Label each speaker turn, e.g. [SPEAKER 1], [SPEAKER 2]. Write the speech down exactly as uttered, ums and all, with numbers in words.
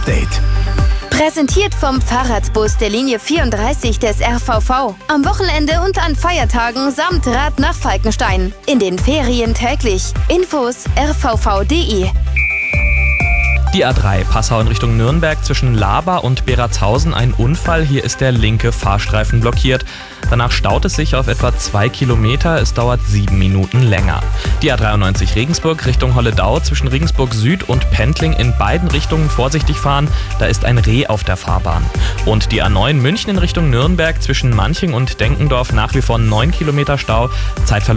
[SPEAKER 1] Update.
[SPEAKER 2] Präsentiert vom Fahrradbus der Linie vierunddreißig des R V V. Am Wochenende und an Feiertagen samt Rad nach Falkenstein. In den Ferien täglich. Infos r v v punkt d e.
[SPEAKER 3] Die A drei Passau in Richtung Nürnberg zwischen Laber und Beratshausen ein Unfall. Hier ist der linke Fahrstreifen blockiert. Danach staut es sich auf etwa zwei Kilometer. Es dauert sieben Minuten länger. Die A dreiundneunzig Regensburg Richtung Holledau zwischen Regensburg Süd und Pendling in beiden Richtungen vorsichtig fahren. Da ist ein Reh auf der Fahrbahn. Und die A neun München in Richtung Nürnberg zwischen Manching und Denkendorf nach wie vor neun Kilometer Stau. Zeitverlust